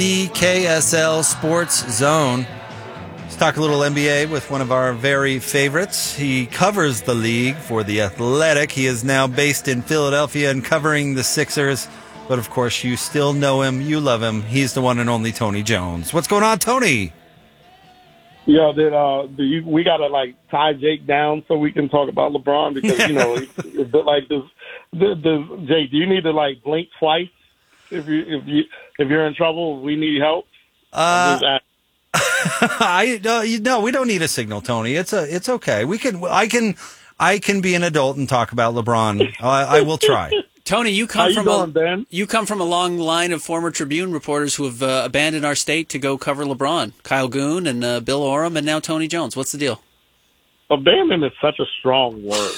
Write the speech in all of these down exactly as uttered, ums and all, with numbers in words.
the K S L Sports Zone. Let's talk a little N B A with one of our very favorites. He covers the league for The Athletic. He is now based in Philadelphia and covering the Sixers. But, of course, you still know him. You love him. He's the one and only Tony Jones. What's going on, Tony? Yo, did, uh, do you, we got to, like, tie Jake down so we can talk about LeBron? Because, you know, it's, it's like, this, this, this, Jake, do you need to, like, blink twice if, you, if, you, if you're in trouble? We need help? Uh, I no, you, no, we don't need a signal, Tony. It's a, it's okay. We can, I can, I can be an adult and talk about LeBron. I, I will try. Tony, you come How you from doing, a Ben? you come from a long line of former Tribune reporters who have uh, abandoned our state to go cover LeBron. Kyle Goon and uh, Bill Oram, and now Tony Jones. What's the deal? Abandon is such a strong word.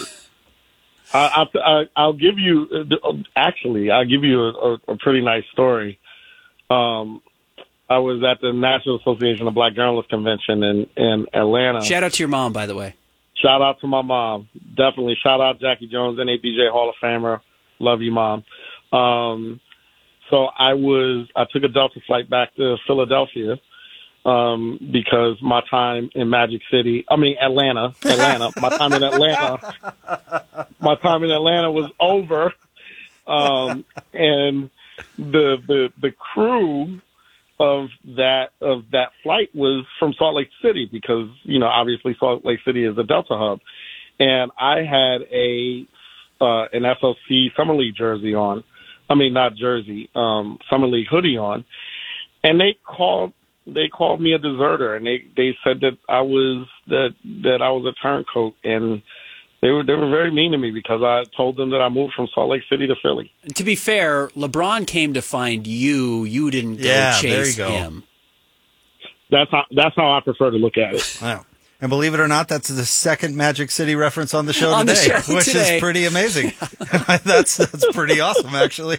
I, I, I, I'll give you, actually, I'll give you a, a pretty nice story. Um, I was at the National Association of Black Journalists Convention in, in Atlanta. Shout out to your mom, by the way. Shout out to my mom. Definitely. Shout out Jackie Jones, N A B J Hall of Famer. Love you, Mom. Um, so I was, I took a Delta flight back to Philadelphia um, because my time in Magic City, I mean, Atlanta, Atlanta, my time in Atlanta, my time in Atlanta was over. Um, and the, the, the crew of that, of that flight was from Salt Lake City because, you know, obviously Salt Lake City is a Delta hub. And I had a, Uh, an S L C Summer League jersey on. I mean, not jersey, um, Summer League hoodie on. And they called, they called me a deserter, and they, they said that I was that that I was a turncoat, and they were they were very mean to me because I told them that I moved from Salt Lake City to Philly. To be fair, LeBron came to find you. You didn't go Yeah, chase there you go. him. That's how that's how I prefer to look at it. Wow. And believe it or not, that's the second Magic City reference on the show On the today, show which today. is pretty amazing. that's that's pretty awesome, actually.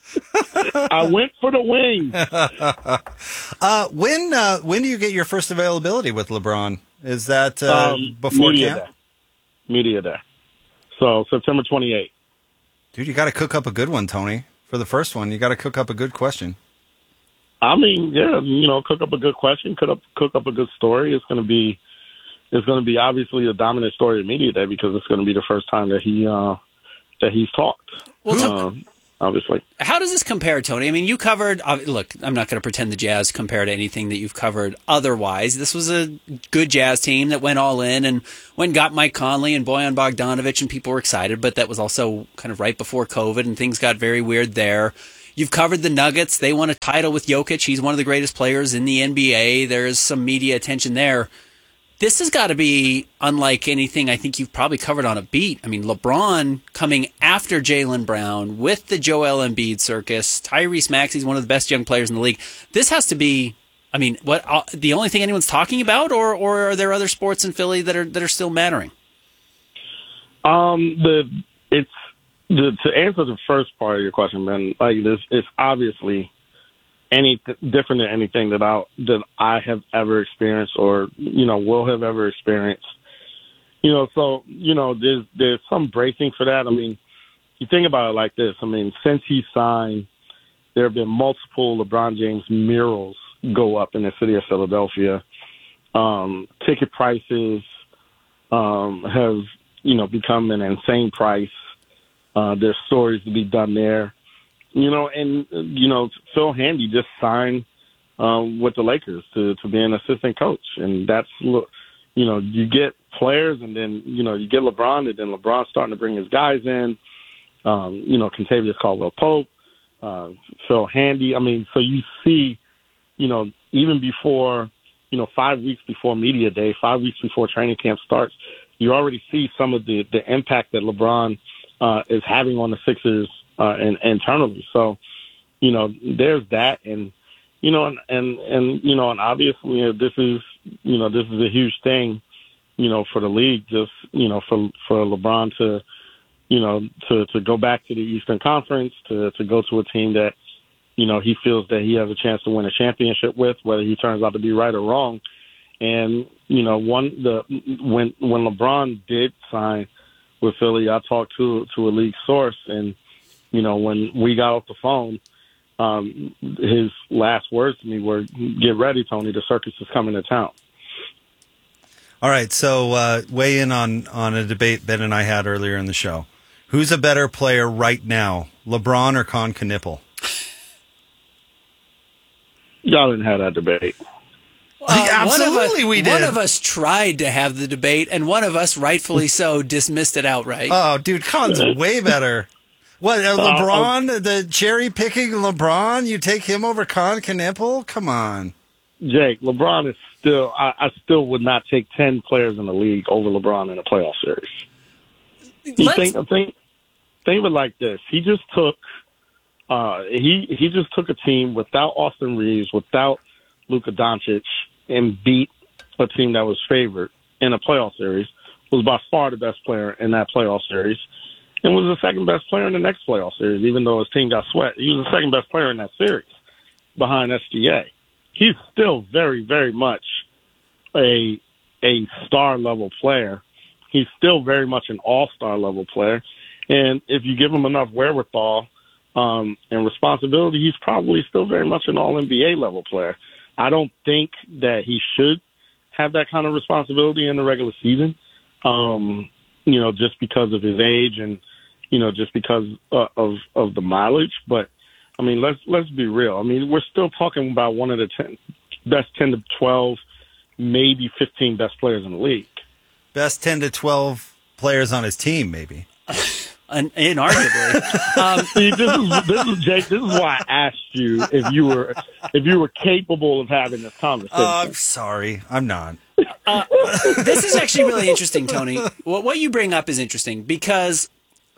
I went for the wing. uh, when uh, when do you get your first availability with LeBron? Is that uh, um, before media camp? day. Media day. So September twenty-eighth. Dude, you got to cook up a good one, Tony. For the first one, you got to cook up a good question. I mean, yeah, you know, cook up a good question, cook up cook up a good story. It's going to be. It's going to be obviously a dominant story of media day because it's going to be the first time that he uh, that he's talked. Well, uh, obviously. How does this compare, Tony? I mean, you covered. Uh, look, I'm not going to pretend the Jazz compare to anything that you've covered otherwise. This was a good Jazz team that went all in and went and got Mike Conley and Bojan Bogdanovic, and people were excited. But that was also kind of right before COVID, and things got very weird there. You've covered the Nuggets. They won a title with Jokic. He's one of the greatest players in the N B A. There's some media attention there. This has got to be unlike anything I think you've probably covered on a beat. I mean, LeBron coming after Jaylen Brown with the Joel Embiid circus. Tyrese Maxey's one of the best young players in the league. This has to be, I mean, what uh, the only thing anyone's talking about, or or are there other sports in Philly that are that are still mattering? Um, the it's the, to answer the first part of your question, man. Like this, it's obviously any different than anything that I that I have ever experienced or, you know, will have ever experienced. You know, so, you know, there's there's some bracing for that. I mean, you think about it like this. I mean, since he signed, there have been multiple LeBron James murals go up in the city of Philadelphia. Um, ticket prices um, have, you know, become an insane price. Uh, there's stories to be done there. You know, and, you know, Phil Handy just signed um, with the Lakers to, to be an assistant coach. And that's, you know, you get players and then, you know, you get LeBron and then LeBron's starting to bring his guys in. Um, you know, Kentavious Caldwell-Pope, uh, Phil Handy. I mean, so you see, you know, even before, you know, five weeks before media day, five weeks before training camp starts, you already see some of the, the impact that LeBron uh, is having on the Sixers Uh, and internally. So, you know, there's that. And, you know, and, and, and, you know, and obviously you know, this is, you know, this is a huge thing, you know, for the league, just, you know, for, for LeBron to, you know, to, to go back to the Eastern Conference, to, to go to a team that, you know, he feels that he has a chance to win a championship with, whether he turns out to be right or wrong. And, you know, one, the, when, when LeBron did sign with Philly, I talked to, to a league source, and, you know, when we got off the phone, um, his last words to me were, "Get ready, Tony. The circus is coming to town." All right, so uh, weigh in on, on a debate Ben and I had earlier in the show. Who's a better player right now, LeBron or Con Knipple? Y'all didn't have that debate. Uh, Absolutely, one of us, we did. One of us tried to have the debate, and one of us, rightfully so, dismissed it outright. Oh, dude, Con's way better. What, uh, LeBron, the cherry-picking LeBron? You take him over Con Knipple? Come on. Jake, LeBron is still, I, I still would not take ten players in the league over LeBron in a playoff series. You think, think, think of it like this. He just took, uh, he, he just took a team without Austin Reeves, without Luka Doncic, and beat a team that was favored in a playoff series, was by far the best player in that playoff series, and was the second best player in the next playoff series, even though his team got swept. He was the second best player in that series behind S G A. He's still very, very much a a star-level player. He's still very much an all-star level player. And if you give him enough wherewithal um, and responsibility, he's probably still very much an all N B A level player. I don't think that he should have that kind of responsibility in the regular season, um, you know, just because of his age and, you know, just because uh, of of the mileage. But, I mean, let's let's be real. I mean, we're still talking about one of the ten, best ten to twelve, maybe fifteen best players in the league. Best ten to twelve players on his team, maybe. Un- inarguably. um, See, this is this is Jake. This is why I asked you if you were if you were capable of having this conversation. Oh, I'm sorry, I'm not. Uh, this is actually really interesting, Tony. What what you bring up is interesting because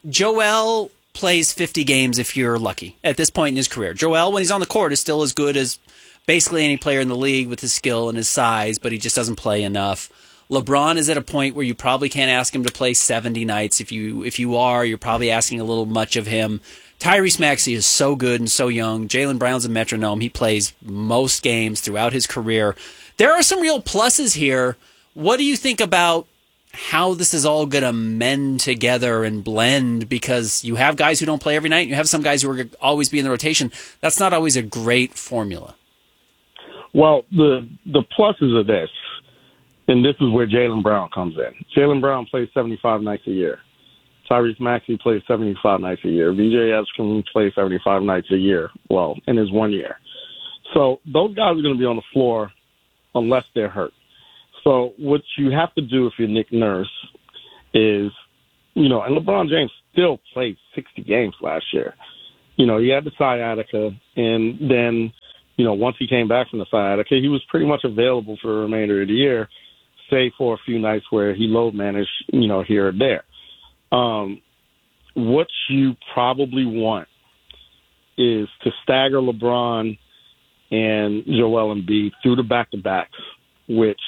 Joel plays fifty games if you're lucky at this point in his career. Joel, when he's on the court, is still as good as basically any player in the league with his skill and his size, but he just doesn't play enough. LeBron is at a point where you probably can't ask him to play seventy nights. If you if you are, you're probably asking a little much of him. Tyrese Maxey is so good and so young. Jaylen Brown's a metronome. He plays most games throughout his career. There are some real pluses here. What do you think about how this is all going to mend together and blend? Because you have guys who don't play every night. And you have some guys who are going to always be in the rotation. That's not always a great formula. Well, the the pluses of this. And this is where Jaylen Brown comes in. Jaylen Brown plays seventy-five nights a year. Tyrese Maxey plays seventy-five nights a year. V J Epstein plays seventy-five nights a year, well, in his one year. So those guys are going to be on the floor unless they're hurt. So what you have to do if you're Nick Nurse is, you know, and LeBron James still played sixty games last year. You know, he had the sciatica, and then, you know, once he came back from the sciatica, he was pretty much available for the remainder of the year, save for a few nights where he load managed, you know, here or there. Um, what you probably want is to stagger LeBron and Joel Embiid through the back-to-backs, which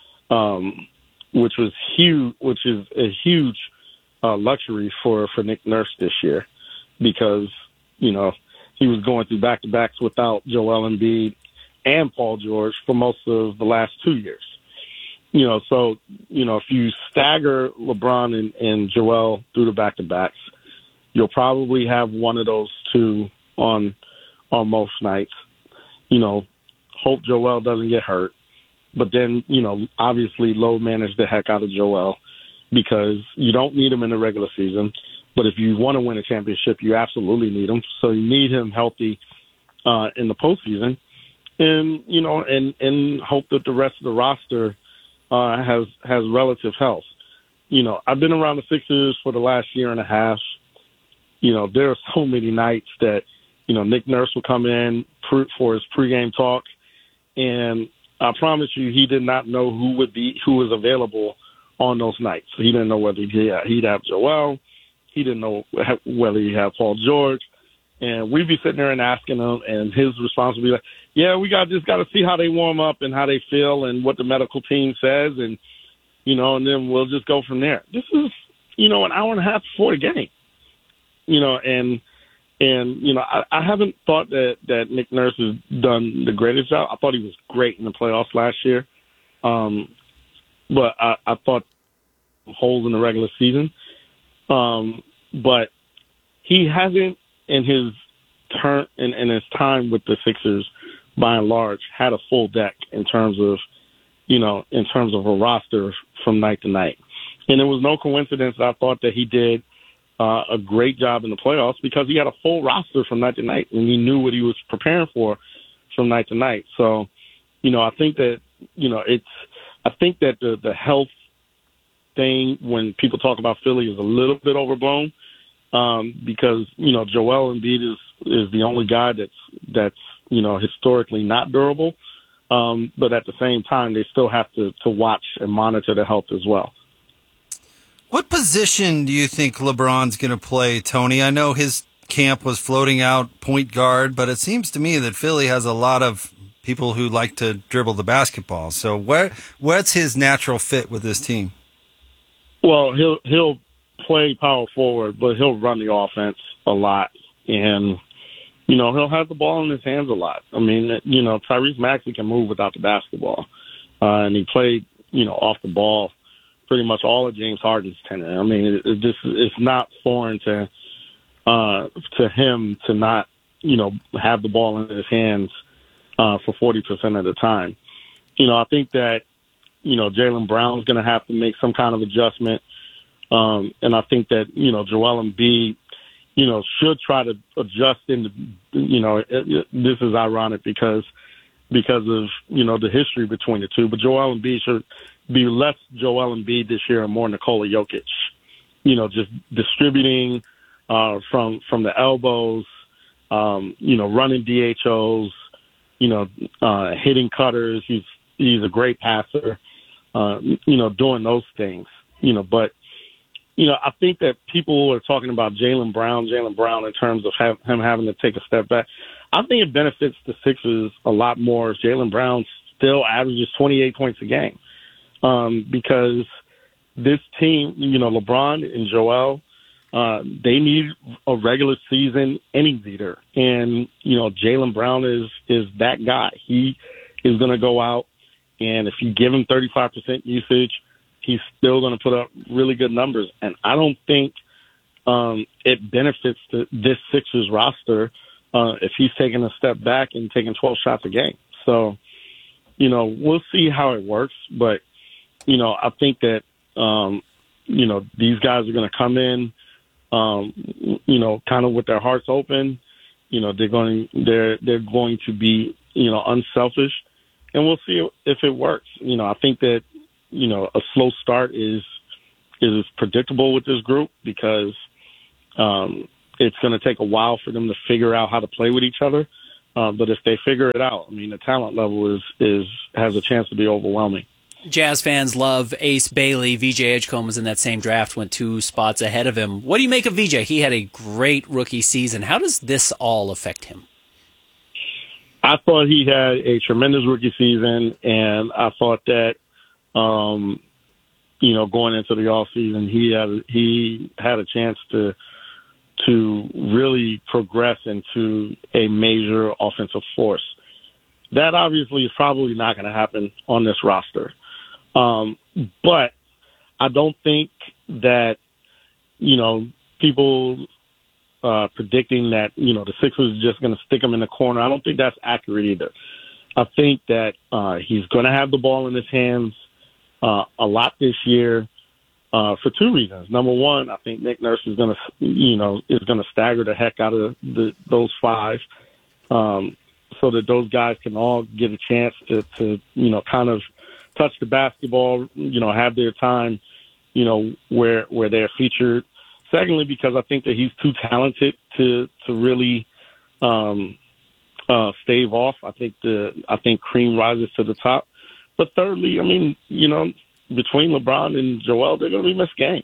um, which was huge, which is a huge uh, luxury for, for Nick Nurse this year, because, you know, he was going through back-to-backs without Joel Embiid and Paul George for most of the last two years. You know, so, you know, if you stagger LeBron and, and Joel through the back-to-backs, you'll probably have one of those two on on most nights. You know, hope Joel doesn't get hurt. But then, you know, obviously load manage the heck out of Joel, because you don't need him in the regular season. But if you want to win a championship, you absolutely need him. So you need him healthy uh, in the postseason. And, you know, and, and hope that the rest of the roster Uh, has has relative health. You know, I've been around the Sixers for the last year and a half. You know, there are so many nights that, you know, Nick Nurse will come in pre- for his pregame talk, and I promise you, he did not know who would be who was available on those nights. So he didn't know whether he'd, he'd have Joel, he didn't know whether he'd have Paul George, and we'd be sitting there and asking him, and his response would be like, yeah, we got just got to see how they warm up and how they feel and what the medical team says, and, you know, and then we'll just go from there. This is, you know, an hour and a half before the game, you know, and, and you know, I, I haven't thought that, that Nick Nurse has done the greatest job. I thought he was great in the playoffs last year, um, but I, I thought holes in the regular season. Um, but he hasn't, in his turn in, in his time with the Sixers, by and large, had a full deck in terms of, you know, in terms of a roster from night to night. And it was no coincidence I thought that he did uh, a great job in the playoffs because he had a full roster from night to night and he knew what he was preparing for from night to night. So, you know, I think that, you know, it's, I think that the, the health thing when people talk about Philly is a little bit overblown um, because, you know, Joel Embiid is, is the only guy that's, that's, you know, historically not durable. Um, but at the same time, they still have to, to watch and monitor the health as well. What position do you think LeBron's going to play, Tony? I know his camp was floating out point guard, but it seems to me that Philly has a lot of people who like to dribble the basketball. So where what's his natural fit with this team? Well, he'll he'll play power forward, but he'll run the offense a lot, and you know he'll have the ball in his hands a lot. I mean, you know Tyrese Maxey can move without the basketball, uh, and he played you know off the ball pretty much all of James Harden's tenure. I mean, it, it, this it's not foreign to uh, to him to not you know have the ball in his hands uh, for forty percent of the time. You know, I think that. You know, Jaylen Brown's going to have to make some kind of adjustment. Um, and I think that, you know, Joel Embiid, you know, should try to adjust into, you know, it, it, this is ironic because, because of, you know, the history between the two. But Joel Embiid should be less Joel Embiid this year and more Nikola Jokic. You know, just distributing uh, from, from the elbows, um, you know, running D H Os, you know, uh, hitting cutters. He's, he's a great passer. Uh, you know, doing those things, you know, but, you know, I think that people are talking about Jaylen Brown, Jaylen Brown in terms of have, him having to take a step back. I think it benefits the Sixers a lot more if Jaylen Brown still averages twenty-eight points a game um, because this team, you know, LeBron and Joel, uh, they need a regular season innings eater. And, you know, Jaylen Brown is, is that guy. He is going to go out. And if you give him thirty-five percent usage, he's still going to put up really good numbers. And I don't think um, it benefits the, this Sixers roster uh, if he's taking a step back and taking twelve shots a game. So, you know, we'll see how it works. But, you know, I think that, um, you know, these guys are going to come in, um, you know, kind of with their hearts open. You know, they're going, they're, they're going to be, you know, unselfish. And we'll see if it works. You know, I think that, you know, a slow start is is predictable with this group because um, it's going to take a while for them to figure out how to play with each other. Uh, but if they figure it out, I mean, the talent level is is has a chance to be overwhelming. Jazz fans love Ace Bailey. V J Edgecombe was in that same draft, went two spots ahead of him. What do you make of V J? He had a great rookie season. How does this all affect him? I thought he had a tremendous rookie season, and I thought that, um, you know, going into the offseason, he had he had a chance to to really progress into a major offensive force. That obviously is probably not going to happen on this roster, um, but I don't think that you know people. Uh, predicting that, you know, the Sixers are just going to stick him in the corner. I don't think that's accurate either. I think that uh, he's going to have the ball in his hands uh, a lot this year uh, for two reasons. Number one, I think Nick Nurse is going to, you know, is going to stagger the heck out of the, those five um, so that those guys can all get a chance to, to, you know, kind of touch the basketball, you know, have their time, you know, where where they're featured. Secondly, because I think that he's too talented to to really um, uh, stave off. I think the I think cream rises to the top. But thirdly, I mean, you know, between LeBron and Joel, they're going to be missed games.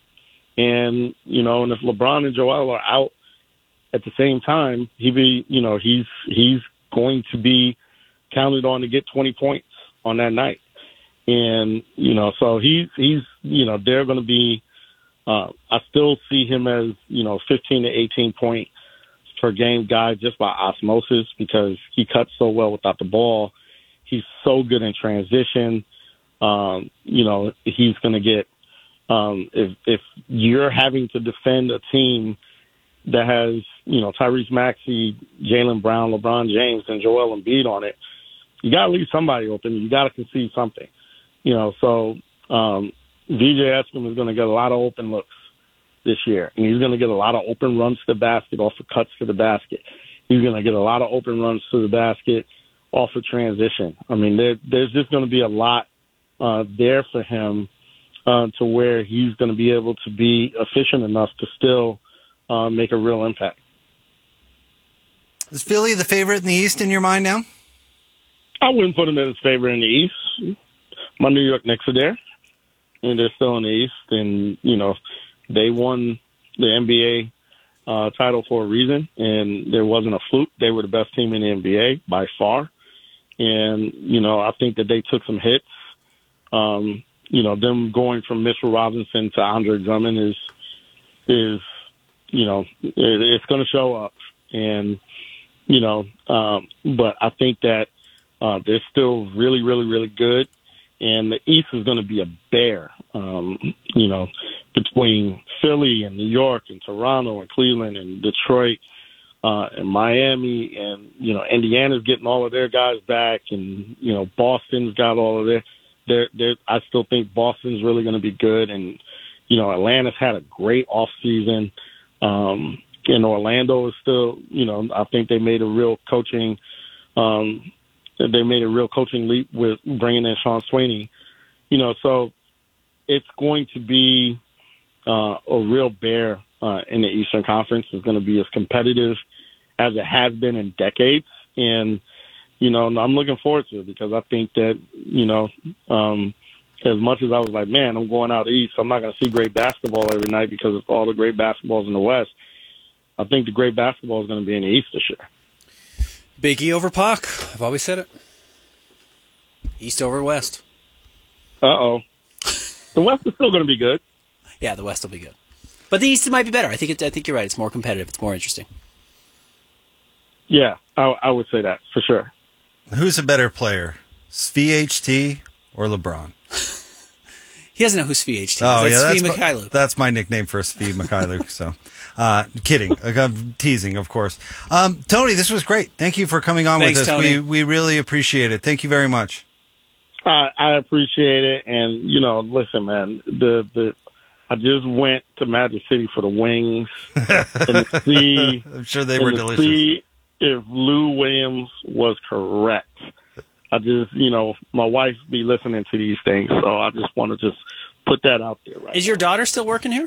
And you know, and if LeBron and Joel are out at the same time, he be you know he's he's going to be counted on to get twenty points on that night. And you know, so he's he's you know they're going to be. Uh, I still see him as, you know, fifteen to eighteen points per game guy just by osmosis because he cuts so well without the ball. He's so good in transition. Um, you know, he's going to get um, if if you're having to defend a team that has, you know, Tyrese Maxey, Jaylen Brown, LeBron James, and Joel Embiid on it, you got to leave somebody open. You got to concede something. You know, so um, V J Eskrim is going to get a lot of open looks this year, and he's going to get a lot of open runs to the basket off of cuts to the basket. He's going to get a lot of open runs to the basket off of transition. I mean, there, there's just going to be a lot uh, there for him uh, to where he's going to be able to be efficient enough to still uh, make a real impact. Is Philly the favorite in the East in your mind now? I wouldn't put him as favorite in the East. My New York Knicks are there, and they're still in the East. And, you know, they won the N B A uh, title for a reason, and there wasn't a fluke. They were the best team in the N B A by far. And, you know, I think that they took some hits. Um, you know, them going from Mitchell Robinson to Andre Drummond is, is you know, it, it's going to show up. And, you know, um, but I think that uh, they're still really, really, really good. And the East is going to be a bear, um, you know, between Philly and New York and Toronto and Cleveland and Detroit uh, and Miami. And, you know, Indiana's getting all of their guys back. And, you know, Boston's got all of their, their, their I still think Boston's really going to be good. And, you know, Atlanta's had a great offseason. Um, and Orlando is still, you know, I think they made a real coaching um They made a real coaching leap with bringing in Sean Sweeney, you know. So it's going to be uh, a real bear uh, in the Eastern Conference. It's going to be as competitive as it has been in decades, and you know, I'm looking forward to it because I think that you know, um, as much as I was like, man, I'm going out east, I'm not going to see great basketball every night because of all the great basketballs in the West. I think the great basketball is going to be in the East this year. Big E over Pac. I've always said it. East over West. Uh-oh. The West is still going to be good. Yeah, the West will be good. But the East might be better. I think it, I think you're right. It's more competitive. It's more interesting. Yeah, I, I would say that for sure. Who's a better player, S V H T or LeBron? He doesn't know who S V H T is. Oh, That's yeah, that's Svi my, Mykhailiuk. that's my nickname for Svi Mykhailiuk. So, uh, kidding. I'm teasing, of course. Um, Tony, this was great. Thank you for coming on Thanks, with us. Tony. We we really appreciate it. Thank you very much. I, I appreciate it, and you know, listen, man. The the I just went to Magic City for the wings and to see. I'm sure they and were to delicious. See if Lou Williams was correct. I just, you know, my wife be listening to these things, so I just want to just put that out there. Right. Is your daughter still working here?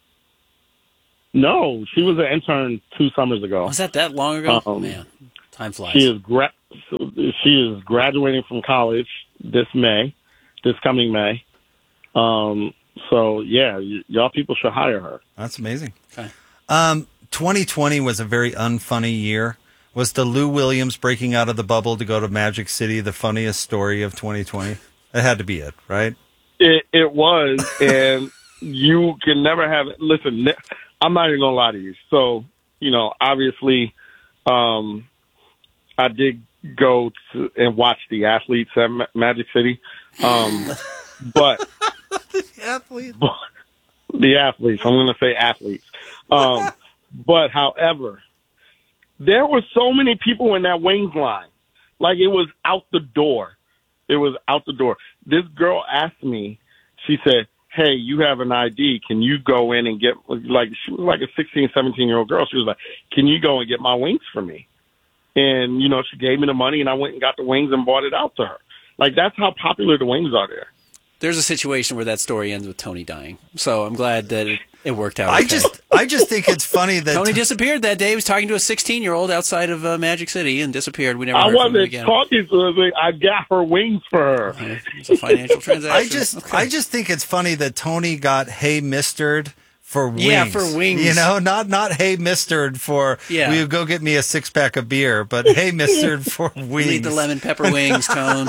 No, she was an intern two summers ago. Was that that long ago? Um, Man, time flies. She is gra- she is graduating from college this May, this coming May. Um, so yeah, y- y'all people should hire her. That's amazing. Okay. Um, twenty twenty was a very unfunny year. Was the Lou Williams breaking out of the bubble to go to Magic City the funniest story of twenty twenty? It had to be it, right? It, it was, and you can never have it. Listen, ne- I'm not even gonna lie to you. So, you know, obviously, um, I did go to and watch the athletes at Ma- Magic City, um, but The athlete. but the athletes. I'm gonna say athletes. Um, but however, there were so many people in that wings line, like it was out the door. It was out the door. This girl asked me, she said, hey, you have an I D. Can you go in and get, like, she was like a sixteen, seventeen-year-old girl. She was like, can you go and get my wings for me? And, you know, she gave me the money, and I went and got the wings and bought it out to her. Like, that's how popular the wings are there. There's a situation where that story ends with Tony dying. So I'm glad that it, it worked out. I okay. just, I just think it's funny that Tony disappeared that day. He was talking to a sixteen-year-old outside of uh, Magic City and disappeared. We never I heard from him wasn't again. talking to her. I got her wings for her. It's a financial transaction. I just, Okay. I just think it's funny that Tony got "Hey Mistered" for wings. Yeah, for wings. You know, not not "Hey Mistered" for Yeah. will you go get me a six pack of beer, but "Hey Mistered" for We wings. need the lemon pepper wings, Tone.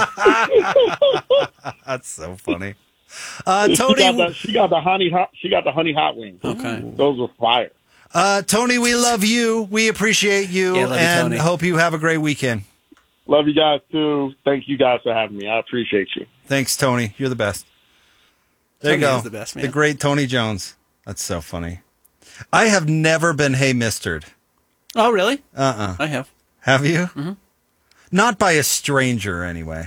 That's so funny. Uh, She got, Tony, the, she got the honey hot. She got the honey hot wings. Okay. Those were fire. uh, Tony, we love you. We appreciate you, Yeah, love you, and Tony. hope you have a great weekend. Love you guys too. Thank you guys for having me. I appreciate you. Thanks, Tony. You're the best. There Tony you go. is the best, man. The great Tony Jones. That's so funny. I have never been hey mistered. Oh, really? Uh-uh. I have. Have you? Mm-hmm. Not by a stranger, anyway.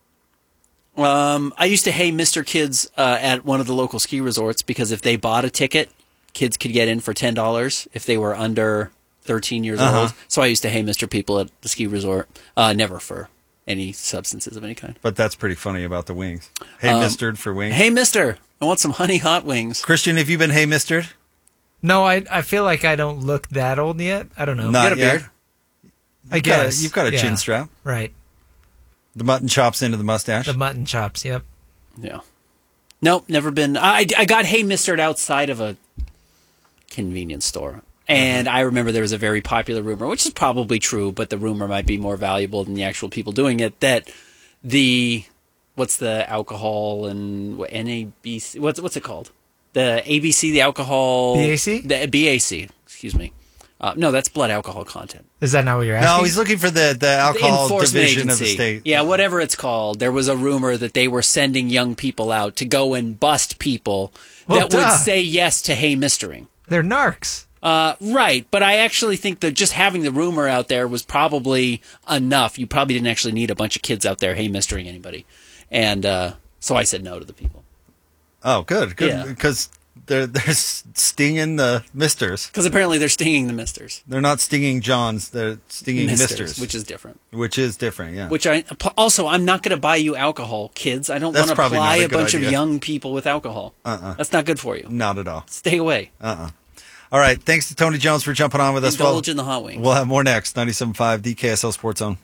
Um, I used to hey Mister Kids uh, at one of the local ski resorts because if they bought a ticket, kids could get in for ten dollars if they were under thirteen years Uh-huh. old. So I used to hey Mister people at the ski resort. Uh, never for any substances of any kind. But that's pretty funny about the wings. Hey Um, mistered for wings. Hey Mister, I want some honey hot wings. Christian, have you been hey mistered? No, I I feel like I don't look that old yet. I don't know. Not Get a yet. beard. I You've got a- guess. you've got a Yeah. chin strap. Right. The mutton chops into the mustache. The mutton chops, yep. Yeah. Nope, never been. I, I got hey mistered outside of a convenience store. And I remember there was a very popular rumor, which is probably true, but the rumor might be more valuable than the actual people doing it, that the, what's the alcohol and what, N A B C, what's, what's it called? The A B C, the alcohol. B A C? The B A C, excuse me. Uh, no, that's blood alcohol content. Is that not what you're asking? No, he's looking for the, the alcohol Enforcement division agency. of the state. Yeah, whatever it's called. There was a rumor that they were sending young people out to go and bust people Well, that would duh. say yes to hey mistering. They're narcs. Uh, right, but I actually think that just having the rumor out there was probably enough. You probably didn't actually need a bunch of kids out there hey mistering anybody. And uh, so I said no to the people. Oh, good. Good. Yeah. Because they're, they're stinging the misters. Because apparently they're stinging the misters. They're not stinging Johns. They're stinging Misters, misters. which is different. Which is different, yeah. Which I also, I'm not going to buy you alcohol, kids. I don't That's want to probably ply not a a good bunch idea. of young people with alcohol. Uh-uh. That's not good for you. Not at all. Stay away. Uh-uh. All right. Thanks to Tony Jones for jumping on with us. Indulge Well, in the hot wings. we'll have more next. ninety-seven point five D K S L Sports Zone.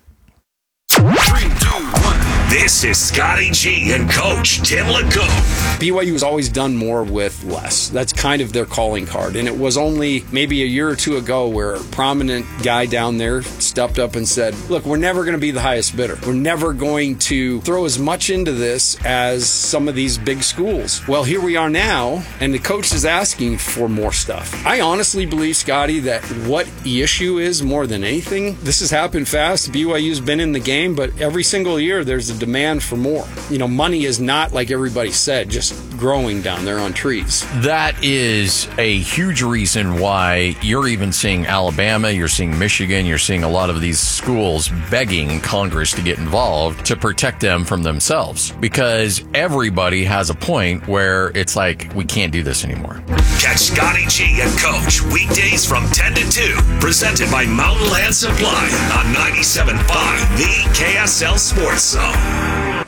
Three, two, one. This is Scotty G and Coach Tim LeCoq. B Y U has always done more with less. That's kind of their calling card. And it was only maybe a year or two ago where a prominent guy down there stepped up and said, look, we're never going to be the highest bidder. We're never going to throw as much into this as some of these big schools. Well, here we are now, and the coach is asking for more stuff. I honestly believe, Scotty, that what the issue is more than anything, this has happened fast. B Y U's been in the game, but every single year there's a demand for more. You know, money is not, like everybody said, just growing down there on trees. That is a huge reason why you're even seeing Alabama, you're seeing Michigan, you're seeing a lot of these schools begging Congress to get involved to protect them from themselves. Because everybody has a point where it's like, we can't do this anymore. Catch Scotty G and Coach weekdays from ten to two. Presented by Mountain Land Supply on ninety-seven point five, the K S L Sports Zone.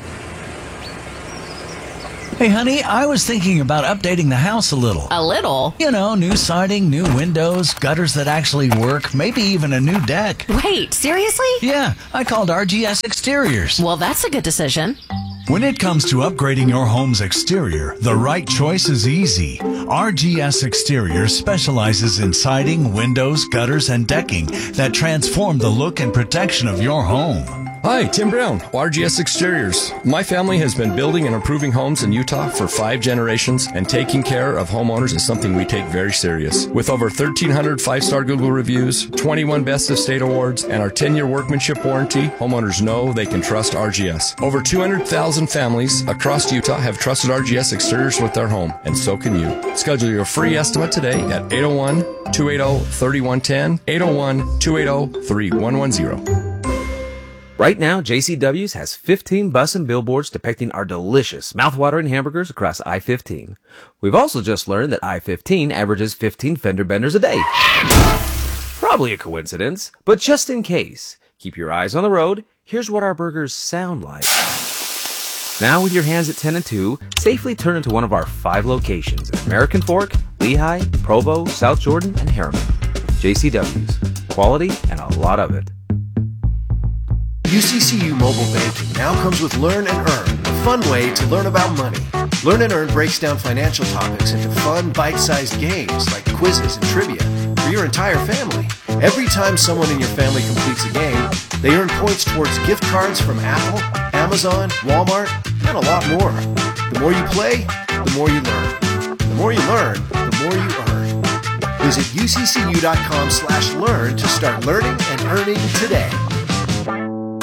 Hey, honey, I was thinking about updating the house a little. A little? You know, new siding, new windows, gutters that actually work, maybe even a new deck. Wait, seriously? Yeah, I called R G S Exteriors. Well, that's a good decision. When it comes to upgrading your home's exterior, the right choice is easy. R G S Exteriors specializes in siding, windows, gutters, and decking that transform the look and protection of your home. Hi, Tim Brown, R G S Exteriors. My family has been building and improving homes in Utah for five generations, and taking care of homeowners is something we take very serious. With over thirteen hundred five-star Google reviews, twenty-one Best of State awards, and our ten-year workmanship warranty, homeowners know they can trust R G S. Over two hundred thousand families across Utah have trusted R G S Exteriors with their home, and so can you. Schedule your free estimate today at eight oh one, two eight oh, three one one zero, eight oh one, two eight oh, three one one zero. Right now, J C W's has fifteen bus and billboards depicting our delicious, mouth-watering hamburgers across I fifteen. We've also just learned that I fifteen averages fifteen fender benders a day. Probably a coincidence, but just in case, keep your eyes on the road. Here's what our burgers sound like. Now, with your hands at ten and two, safely turn into one of our five locations in American Fork, Lehigh, Provo, South Jordan, and Harriman. J C W's. Quality and a lot of it. U C C U Mobile Banking now comes with Learn and Earn, a fun way to learn about money. Learn and Earn breaks down financial topics into fun, bite-sized games like quizzes and trivia for your entire family. Every time someone in your family completes a game, they earn points towards gift cards from Apple, Amazon, Walmart, and a lot more. The more you play, the more you learn. The more you learn, the more you earn. Visit uccu.com slash learn to start learning and earning today.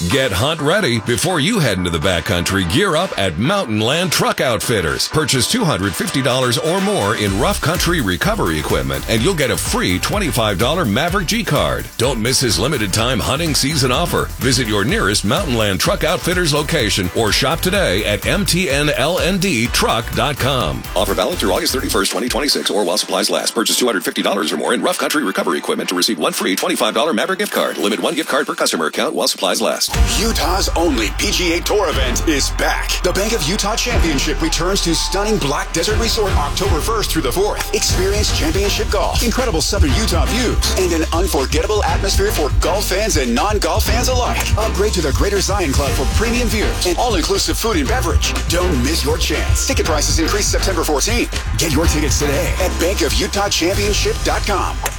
Get hunt ready before you head into the backcountry. Gear up at Mountain Land Truck Outfitters. Purchase two hundred fifty dollars or more in rough country recovery equipment, and you'll get a free twenty-five dollars Maverick G card. Don't miss his limited time hunting season offer. Visit your nearest Mountain Land Truck Outfitters location or shop today at M T N L N D truck dot com. Offer valid through August thirty-first, twenty twenty-six, or while supplies last. Purchase two hundred fifty dollars or more in rough country recovery equipment to receive one free twenty-five dollars Maverick gift card. Limit one gift card per customer account while supplies last. Utah's only P G A Tour event is back. The Bank of Utah Championship returns to stunning Black Desert Resort October first through the fourth. Experience championship golf, incredible southern Utah views, and an unforgettable atmosphere for golf fans and non-golf fans alike. Upgrade to the Greater Zion Club for premium views and all-inclusive food and beverage. Don't miss your chance. Ticket prices increase September fourteenth. Get your tickets today at bank of utah championship dot com.